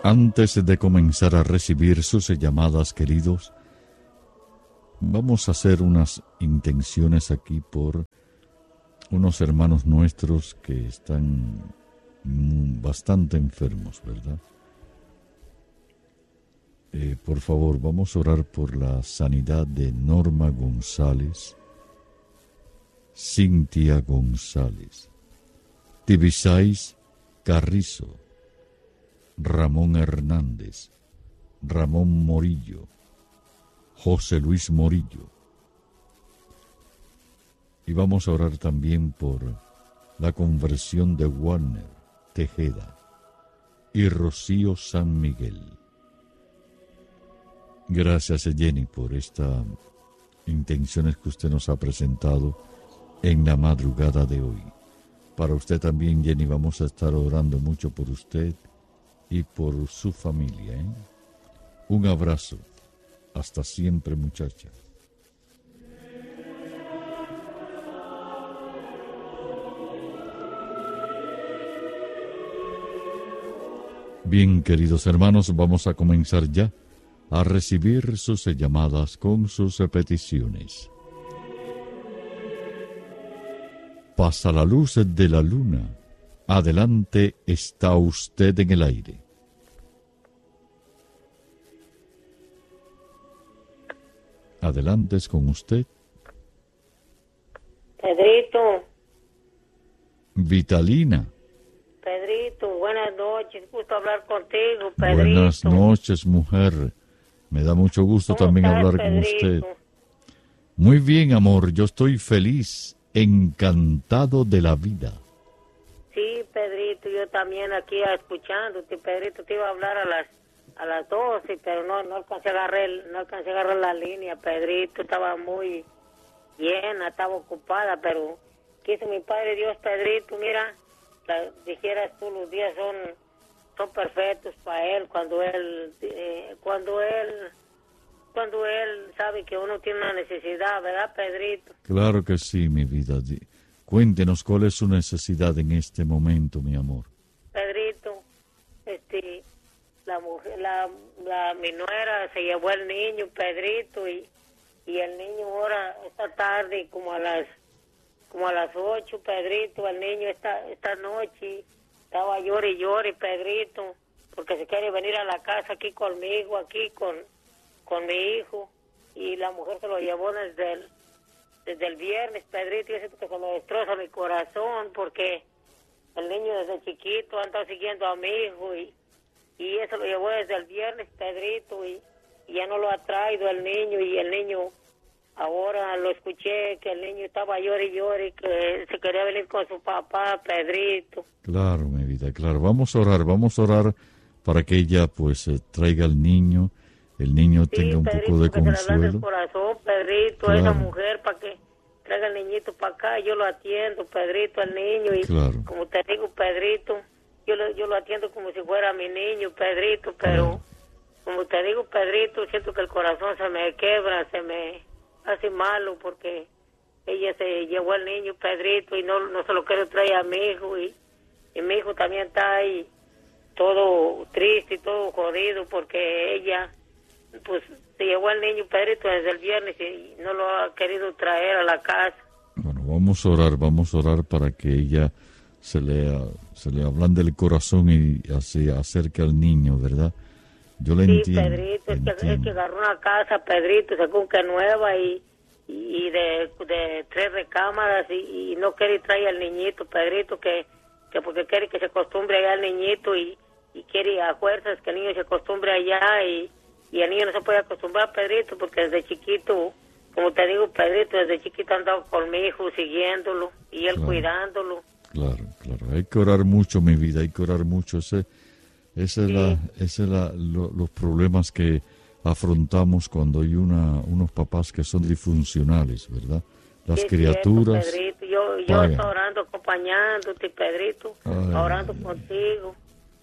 Antes de comenzar a recibir sus llamadas, queridos, vamos a hacer unas intenciones aquí por unos hermanos nuestros que están bastante enfermos, ¿verdad? Por favor, vamos a orar por la sanidad de Norma González, Cintia González, Tibisais Carrizo, Ramón Hernández, Ramón Morillo, José Luis Morillo. Y vamos a orar también por la conversión de Warner Tejeda y Rocío San Miguel. Gracias, Jenny, por estas intenciones que usted nos ha presentado en la madrugada de hoy. Para usted también, Jenny, vamos a estar orando mucho por usted y por su familia, ¿eh? Un abrazo. Hasta siempre, muchacha. Bien, queridos hermanos, vamos a comenzar ya a recibir sus llamadas con sus peticiones. Pasa la luz de la luna. Adelante, está usted en el aire. Adelante, es con usted. Pedrito. Vitalina. Pedrito, buenas noches. Gusto hablar contigo, Pedrito. Buenas noches, mujer. Me da mucho gusto también estás, hablar Pedrito? con usted. Muy bien, amor. Yo estoy feliz, encantado de la vida. Sí, Pedrito, yo también aquí escuchándote, Pedrito. Te iba a hablar a las 12, pero no alcancé a agarrar la línea, Pedrito. Estaba muy llena, estaba ocupada, pero quiso mi Padre Dios, Pedrito, mira, dijeras tú, los días son perfectos para él cuando él sabe que uno tiene una necesidad, ¿verdad, Pedrito? Claro que sí, mi vida. Cuéntenos cuál es su necesidad en este momento, mi amor. Pedrito, mi nuera se llevó el niño, Pedrito, y el niño ahora esta tarde como a las 8, Pedrito, el niño esta noche estaba llore y llore, Pedrito, porque se quiere venir a la casa aquí conmigo, aquí con mi hijo, y la mujer se lo llevó desde el viernes, Pedrito, y eso que se me destroza mi corazón, porque el niño desde chiquito ha andado siguiendo a mi hijo, y eso lo llevó desde el viernes, Pedrito, y ya no lo ha traído el niño, y el niño, ahora lo escuché, que el niño estaba llore y llore, que se quería venir con su papá, Pedrito. Claro, mi vida, claro. Vamos a orar para que ella, pues, traiga al niño, el niño tenga un Pedrito, poco de que se le consuelo. el corazón, Pedrito, Claro. a esa mujer, para que traiga al niñito para acá, yo lo atiendo, Pedrito, al niño, y Claro. como te digo, Pedrito, yo lo atiendo como si fuera mi niño, Pedrito, pero como te digo, Pedrito, siento que el corazón se me quebra, se me hace malo, porque ella se llevó al niño, Pedrito, y no se lo quiero traer a mi hijo, y mi hijo también está ahí todo triste y todo jodido, porque ella pues se llevó al niño, Pedrito, desde el viernes y no lo ha querido traer a la casa. Bueno, vamos a orar para que ella se le ablande el corazón y se acerque al niño, ¿verdad? Yo le entiendo. Pedrito, es que agarró una casa, Pedrito, según que nueva y de 3 recámaras y no quiere traer al niñito, Pedrito, que porque quiere que se acostumbre allá al niñito y quiere a fuerzas que el niño se acostumbre allá y el niño no se puede acostumbrar, Pedrito, porque desde chiquito, como te digo, Pedrito, desde chiquito ha andado con mi hijo siguiéndolo y él cuidándolo. Claro. Hay que orar mucho, mi vida, hay que orar mucho. Los problemas que afrontamos cuando hay unos papás que son disfuncionales, ¿verdad? Las criaturas. Cierto, Pedrito. Yo estoy orando, acompañándote, Pedrito, orando contigo.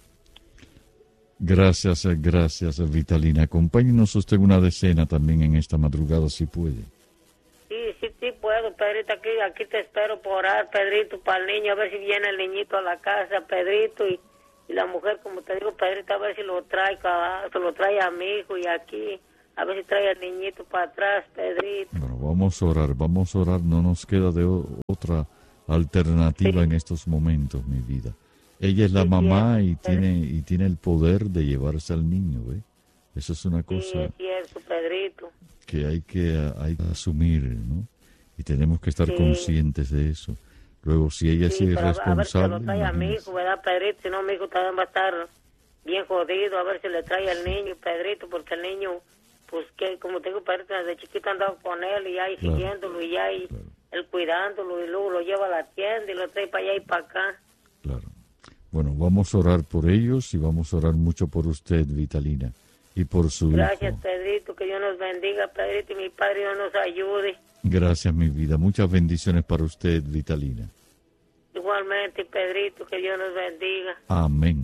Gracias, Vitalina. Acompáñenos usted en una decena también en esta madrugada, si puede. Sí puedo, Pedrito. Aquí te espero por orar, Pedrito, para el niño, a ver si viene el niñito a la casa, Pedrito, y y la mujer, como te digo, Pedrito, a ver si lo trae, se lo trae a mi hijo y aquí, a ver si trae al niñito para atrás, Pedrito. Bueno, vamos a orar, no nos queda de otra alternativa en estos momentos, mi vida. Ella es la mamá y tiene el poder de llevarse al niño, ¿ve? Eso es una cosa Sí, es cierto, Pedrito. que hay que asumir, ¿no? Y tenemos que estar conscientes de eso. Luego, si ella es irresponsable... A ver si lo trae a mi hijo, ¿verdad, Pedrito? Si no, mi hijo también va a estar bien jodido. A ver si le trae al niño, Pedrito, porque el niño, pues, que como te digo, Pedrito, desde chiquito andaba con él y ahí siguiéndolo y ahí él cuidándolo y luego lo lleva a la tienda y lo trae para allá y para acá. Claro. Bueno, vamos a orar por ellos y vamos a orar mucho por usted, Vitalina, y por su Gracias, hijo. Pedrito, que Dios nos bendiga, Pedrito, y mi Padre Dios nos ayude. Gracias, mi vida. Muchas bendiciones para usted, Vitalina. Igualmente, Pedrito, que Dios nos bendiga. Amén.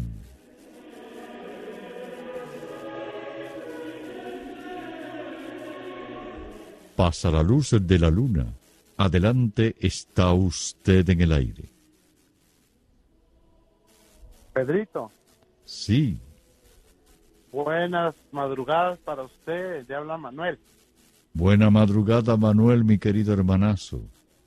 Pasa la luz de la luna. Adelante, está usted en el aire. Pedrito, Sí. buenas madrugadas para usted. Ya habla Manuel. Buena madrugada, Manuel, mi querido hermanazo.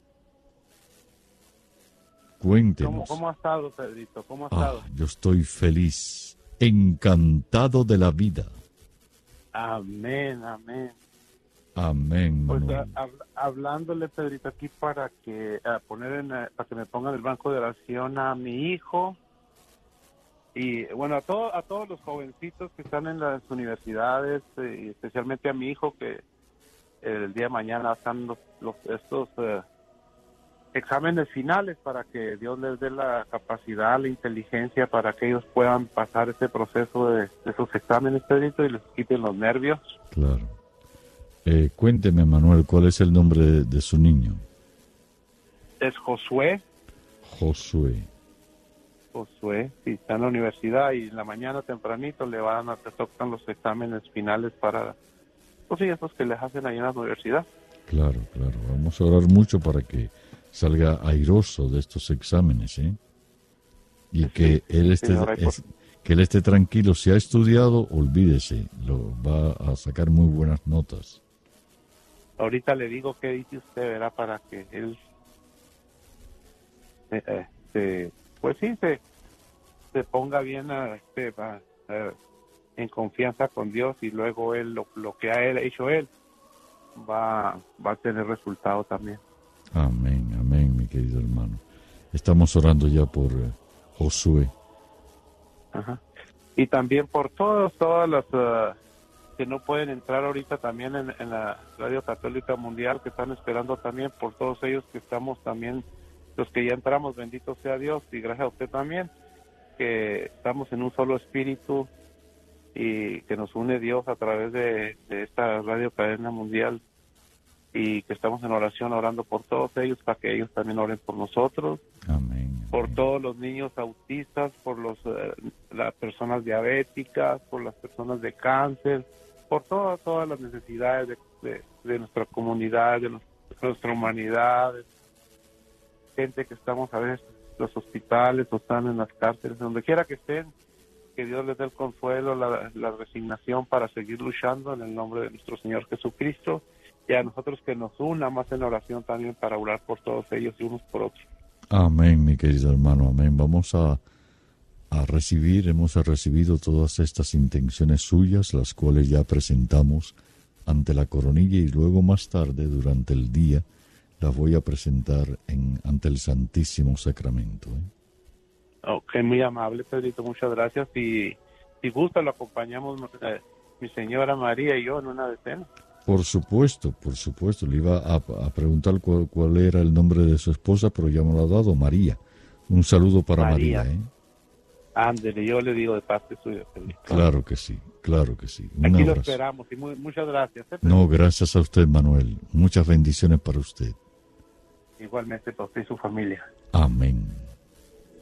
Cuéntenos. ¿Cómo ha estado, Pedrito? ¿Cómo ha estado? Yo estoy feliz, encantado de la vida. Amén, amén. Amén, Pues Manuel. hablándole, Pedrito, aquí para que para que me ponga en el banco de oración a mi hijo y bueno a todos los jovencitos que están en las universidades y especialmente a mi hijo que el día de mañana están estos exámenes finales para que Dios les dé la capacidad, la inteligencia para que ellos puedan pasar ese proceso de esos exámenes, Pedrito, y les quiten los nervios. Claro. Cuénteme, Manuel, ¿cuál es el nombre de su niño? Es Josué. Josué. Josué, sí, está en la universidad y en la mañana tempranito te tocan los exámenes finales para, pues sí, esos que les hacen ahí en la universidad. Claro, claro. Vamos a orar mucho para que salga airoso de estos exámenes, ¿eh? Y Sí, que él esté, señora, que él esté tranquilo. Si ha estudiado, olvídese, lo va a sacar muy buenas notas. Ahorita le digo qué dice usted, ¿verdad? Para que él, pues sí, se ponga bien en confianza con Dios y luego él lo que ha hecho él va a tener resultado también. Amén, amén, mi querido hermano. Estamos orando ya por Josué. Ajá. Y también por todas las que no pueden entrar ahorita también en la Radio Católica Mundial, que están esperando también, por todos ellos que estamos también, los que ya entramos, bendito sea Dios, y gracias a usted también, que estamos en un solo espíritu y que nos une Dios a través de esta Radio Cadena Mundial, y que estamos en oración orando por todos ellos para que ellos también oren por nosotros. Amén. Por amén. todos los niños autistas, por las personas diabéticas, por las personas de cáncer, por todas las necesidades de nuestra comunidad, de nuestra humanidad, gente que estamos a veces en los hospitales o están en las cárceles, donde quiera que estén, que Dios les dé el consuelo, la resignación para seguir luchando en el nombre de nuestro Señor Jesucristo, y a nosotros que nos una más en oración también para orar por todos ellos y unos por otros. Amén, mi querido hermano, amén. Vamos a hemos recibido todas estas intenciones suyas, las cuales ya presentamos ante la coronilla y luego más tarde, durante el día, las voy a presentar ante el Santísimo Sacramento. Ok, muy amable, Pedrito, muchas gracias. Y si gusta, lo acompañamos mi señora María y yo en una decena. Por supuesto. Le iba a preguntar cuál era el nombre de su esposa, pero ya me lo ha dado, María. Un saludo para María. Ándele, yo le digo de parte suya, Pedrito. Claro que sí. Un Aquí abrazo. lo esperamos y muchas gracias. No, gracias a usted, Manuel. Muchas bendiciones para usted. Igualmente para usted y su familia. Amén.